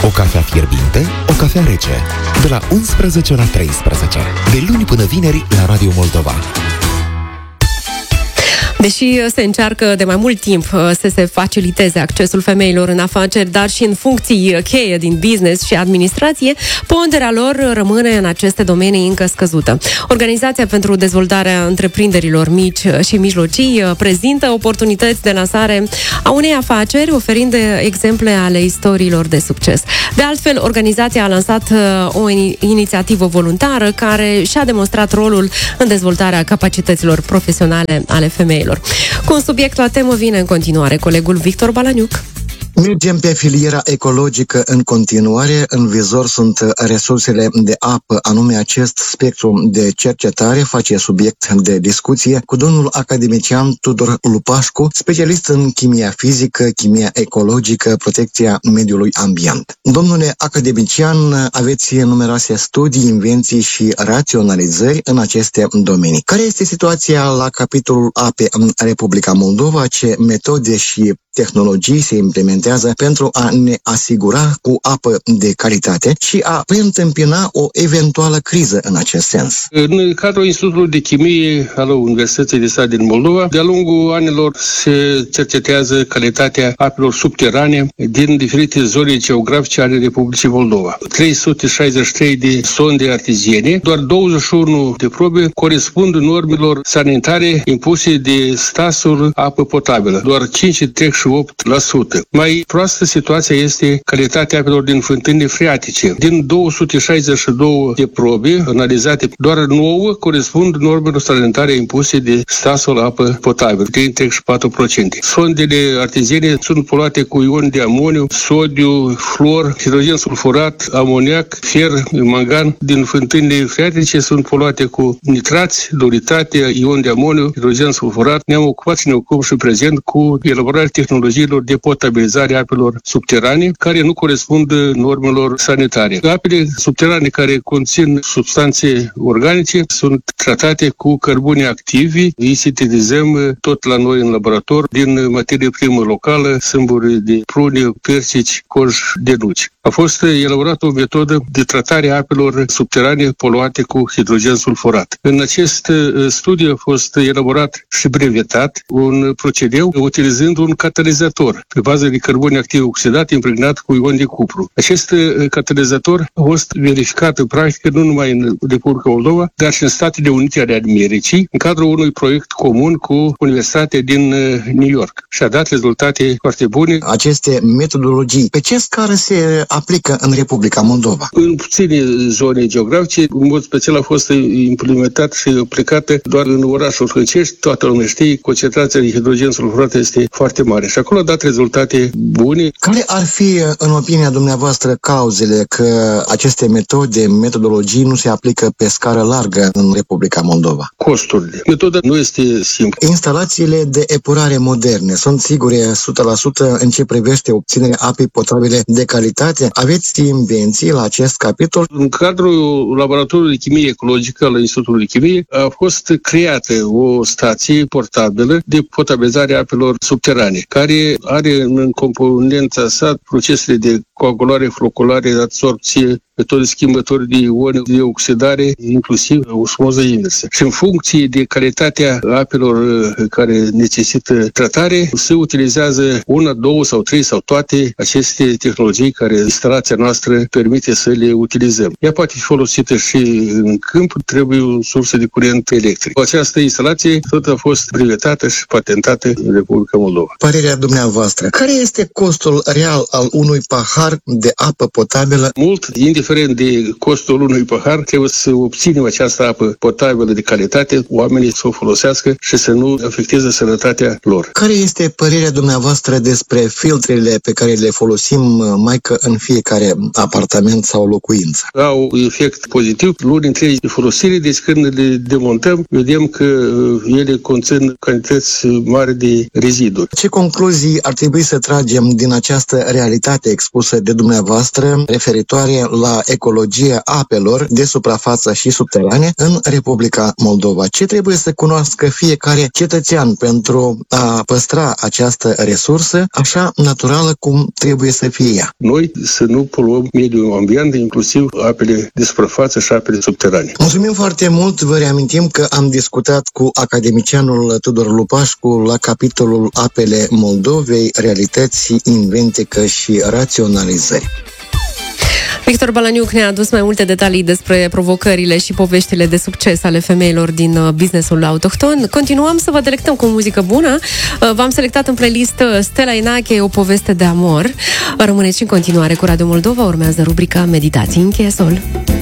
O cafea fierbinte, o cafea rece. De la 11 la 13. De luni până vineri la Radio Moldova. Deși se încearcă de mai mult timp să se faciliteze accesul femeilor în afaceri, dar și în funcții cheie din business și administrație, ponderea lor rămâne în aceste domenii încă scăzută. Organizația pentru dezvoltarea întreprinderilor mici și mijlocii prezintă oportunități de lansare a unei afaceri, oferind exemple ale istoriilor de succes. De altfel, organizația a lansat o inițiativă voluntară care și-a demonstrat rolul în dezvoltarea capacităților profesionale ale femeilor. Cu un subiect la temă vine în continuare colegul Victor Balaniuc. Mergem pe filiera ecologică în continuare. În vizor sunt resursele de apă, anume acest spectru de cercetare face subiect de discuție cu domnul academician Tudor Lupașcu, specialist în chimia fizică, chimia ecologică, protecția mediului ambient. Domnule academician, aveți numeroase studii, invenții și raționalizări în aceste domenii. Care este situația la capitolul ape în Republica Moldova? Ce metode și tehnologii se implementează pentru a ne asigura cu apă de calitate și a preîntâmpina o eventuală criză în acest sens? În cadrul Institutului de Chimie al Universității de Stat din Moldova, de-a lungul anilor se cercetează calitatea apelor subterane din diferite zone geografice ale Republicii Moldova. 363 de sonde arteziene, doar 21 de probe corespund normelor sanitare impuse de Stasul apă potabilă, doar 5,38%. Mai proastă situația este calitatea apelor din fântâni freatice. Din 262 de probe analizate, doar 9 corespund normelor sanitare impuse de Stasul apă potabilă, 3,34%. Sondele arteziene sunt poluate cu ioni de amoniu, sodiu, fluor, hidrogen sulfurat, amoniac, fer, mangan. Din fântânile freatice sunt poluate cu nitrați, duritate, ioni de amoniu, hidrogen sulfurat. Ne-am ocupat și ne ocupăm și prezent cu elaborarea tehnologiilor de potabilizare a apelor subterane care nu corespund normelor sanitare. Apele subterane care conțin substanțe organice sunt tratate cu cărbuni activi. Îi sintetizăm tot la noi în laborator din materie primă locală, sâmburi de prune, persici, coj de nuci. A fost elaborată o metodă de tratare a apelor subterane poluate cu hidrogen sulfurat. În acest studiu a fost elaborat și brevetat un procedeu utilizând un catalizator pe bază de cărbuni activi oxidat impregnat cu ion de cupru. Acest catalizator a fost verificat în practică nu numai în Republica Moldova, dar și în Statele Unite ale Americii, în cadrul unui proiect comun cu Universitatea din New York și a dat rezultate foarte bune. Aceste metodologii, pe ce scară se aplică în Republica Moldova? În puține zone geografice, în mod special a fost implementat și aplicată doar în orașul Hâncești. Toată lumea știe, concentrația de hidrogen sulfurat este foarte mare și acolo a dat rezultate bune. Care ar fi, în opinia dumneavoastră, cauzele că aceste metodologii nu se aplică pe scară largă în Republica Moldova? Costurile. Metoda nu este simplă. Instalațiile de epurare moderne sunt sigure 100% în ce privește obținerea apei potabile de calitate? Aveți invenții la acest capitol? În cadrul laboratorului de chimie ecologică al Institutului de Chimie a fost creată o stație portabilă de potabilizare a apelor subterane, care are în componența sa procesele de coagulare, floculare, absorpție, metode schimbători de ioni, de oxidare, inclusiv osmoză inversă. Și în funcție de calitatea apelor care necesită tratare, se utilizează una, două sau trei sau toate aceste tehnologii care instalația noastră permite să le utilizăm. Ea poate fi folosită și în câmp, trebuie o sursă de curent electric. Această instalație tot a fost brevetată și patentată în Republica Moldova. Părerea dumneavoastră, care este costul real al unui pahar de apă potabilă? Mult, indiferent de costul unui pahar, trebuie să obținem această apă potabilă de calitate, oamenii să o folosească și să nu afecteze sănătatea lor. Care este părerea dumneavoastră despre filtrele pe care le folosim mai că în fiecare apartament sau locuință? Au efect pozitiv. Luni întregi de folosire, deci când le demontăm, vedem că ele conțin cantități mari de reziduri. Ce concluzii ar trebui să tragem din această realitate expusă de dumneavoastră referitoare la la ecologia apelor de suprafață și subterane în Republica Moldova. Ce trebuie să cunoască fiecare cetățean pentru a păstra această resursă așa naturală cum trebuie să fie ea? Noi să nu poluăm mediul ambient, inclusiv apele de suprafață și apele subterane. Mulțumim foarte mult. Vă reamintim că am discutat cu academicianul Tudor Lupașcu la capitolul Apele Moldovei, realități, inventică și raționalizări. Victor Balaniuc ne-a adus mai multe detalii despre provocările și poveștile de succes ale femeilor din businessul autohton. Continuăm să vă delectăm cu muzică bună. V-am selectat în playlist Stella Inache, O poveste de amor. Rămâneți în continuare cu Radio Moldova. Urmează rubrica Meditații în cheie sol.